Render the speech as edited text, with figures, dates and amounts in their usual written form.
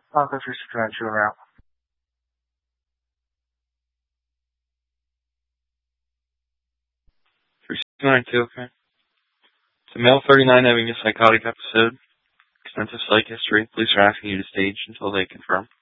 Go through to a route. 3692, okay. It's a male 39 having a psychotic episode. Extensive psych history. Police are asking you to stage until they confirm.